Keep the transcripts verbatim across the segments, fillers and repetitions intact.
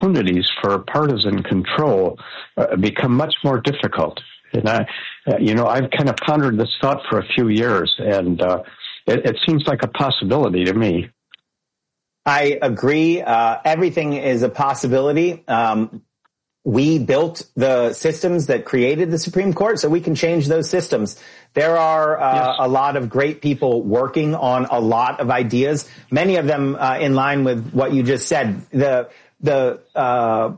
opportunities for partisan control uh, become much more difficult. And I, uh, you know, I've kind of pondered this thought for a few years, and uh, it, it seems like a possibility to me. I agree. Uh, everything is a possibility. Um, we built the systems that created the Supreme Court, so we can change those systems. There are uh, yes. a lot of great people working on a lot of ideas, many of them uh, in line with what you just said. The the uh,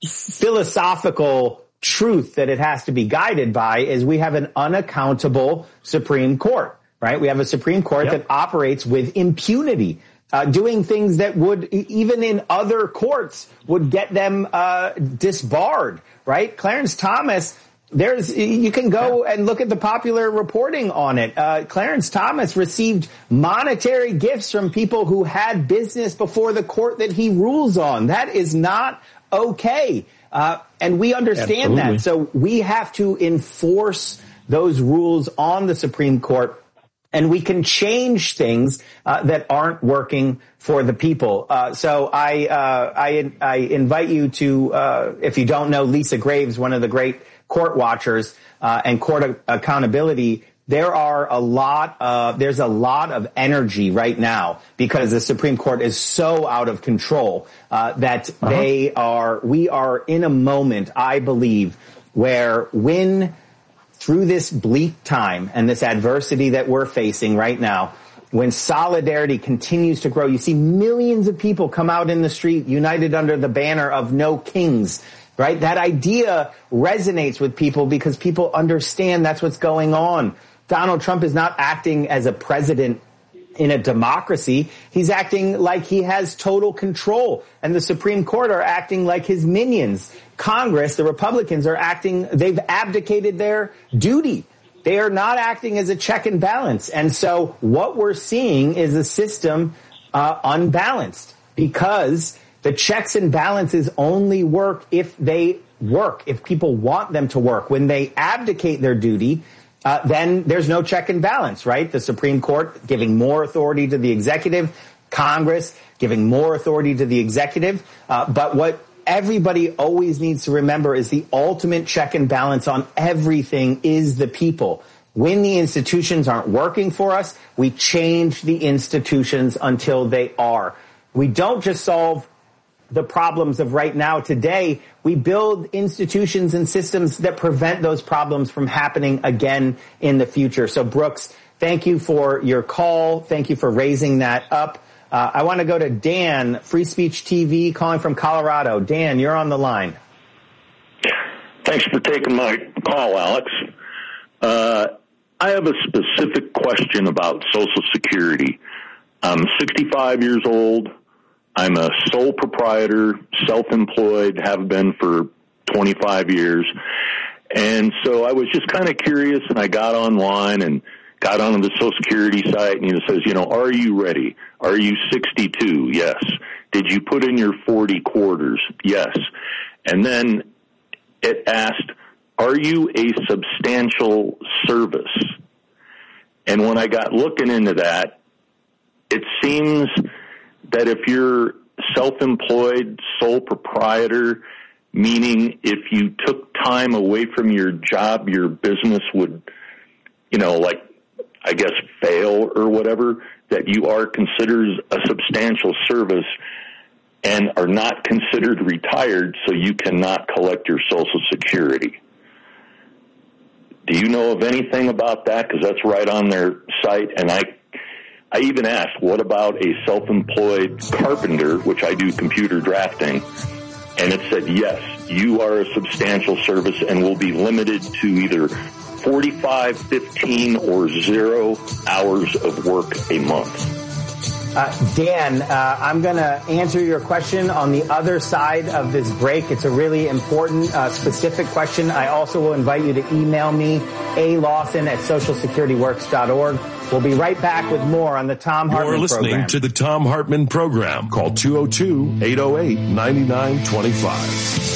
philosophical truth that it has to be guided by is we have an unaccountable Supreme Court, right? We have a Supreme Court yep. that operates with impunity. Uh, doing things that would, even in other courts, would get them uh, disbarred, right? Clarence Thomas, there's, you can go and look at the popular reporting on it. Uh, Clarence Thomas received monetary gifts from people who had business before the court that he rules on. That is not okay. Uh, and we understand Absolutely. that. So we have to enforce those rules on the Supreme Court. And we can change things uh, that aren't working for the people. Uh, so I, uh, I, I invite you to, uh, if you don't know Lisa Graves, one of the great court watchers uh, and court accountability, there are a lot of, there's a lot of energy right now because the Supreme Court is so out of control uh, that uh-huh. they are, we are in a moment, I believe, where when through this bleak time and this adversity that we're facing right now, when solidarity continues to grow, you see millions of people come out in the street united under the banner of no kings, right? That idea resonates with people because people understand that's what's going on. Donald Trump is not acting as a president in a democracy. He's acting like he has total control, and the Supreme Court are acting like his minions. Congress, the Republicans, are acting, they've abdicated their duty. They are not acting as a check and balance. And so what we're seeing is a system uh, unbalanced because the checks and balances only work if they work, if people want them to work. When they abdicate their duty, uh, then there's no check and balance, right? The Supreme Court giving more authority to the executive, Congress giving more authority to the executive. Uh, but what everybody always needs to remember is the ultimate check and balance on everything is the people. When the institutions aren't working for us, we change the institutions until they are. We don't just solve the problems of right now today. We build institutions and systems that prevent those problems from happening again in the future. So, Brooks, thank you for your call. Thank you for raising that up. Uh, I want to go to Dan, Free Speech T V, calling from Colorado. Dan, you're on the line. Thanks for taking my call, Alex. Uh, I have a specific question about Social Security. I'm sixty-five years old. I'm a sole proprietor, self-employed, have been for twenty-five years. And so I was just kind of curious, and I got online and got onto the Social Security site, and it says, you know, are you ready? Are you sixty-two? Yes. Did you put in your forty quarters? Yes. And then it asked, are you a substantial service? And when I got looking into that, it seems that if you're self-employed, sole proprietor, meaning if you took time away from your job, your business would, you know, like, I guess, fail or whatever, that you are considered a substantial service and are not considered retired, so you cannot collect your Social Security. Do you know of anything about that? Because that's right on their site. And I I even asked, what about a self-employed carpenter, which I do computer drafting? And it said, yes, you are a substantial service and will be limited to either forty-five, fifteen, or zero hours of work a month. Uh, Dan, uh, I'm going to answer your question on the other side of this break. It's a really important, uh, specific question. I also will invite you to email me, a lawson at social security works dot org. We'll be right back with more on the Thom Hartmann program. You're listening program. to the Thom Hartmann program. Call two oh two, eight oh eight, nine nine two five.